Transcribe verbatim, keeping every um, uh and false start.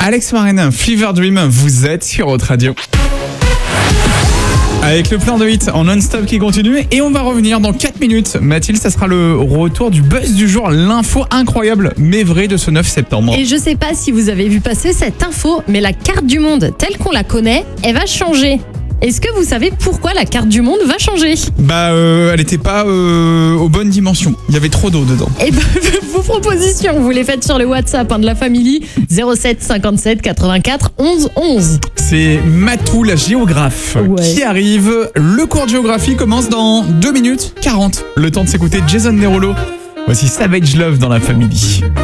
Alex Martin, Fever Dream, vous êtes sur Haute Radio. Avec le plein de hits en non-stop qui continue et on va revenir dans quatre minutes. Mathilde, ça sera le retour du buzz du jour, l'info incroyable mais vraie de ce neuf septembre. Et je sais pas si vous avez vu passer cette info, mais la carte du monde telle qu'on la connaît, elle va changer. Est-ce que vous savez pourquoi la carte du monde va changer ? Bah, euh, elle était pas euh, aux bonnes dimensions. Il y avait trop d'eau dedans. Et ben, vos propositions, vous les faites sur le WhatsApp hein, de la famille zéro sept cinquante-sept quatre-vingt-quatre onze onze. C'est Matou, la géographe, Ouais. qui arrive. Le cours de géographie commence dans deux minutes quarante. Le temps de s'écouter Jason Derulo. Voici Savage Love dans la famille.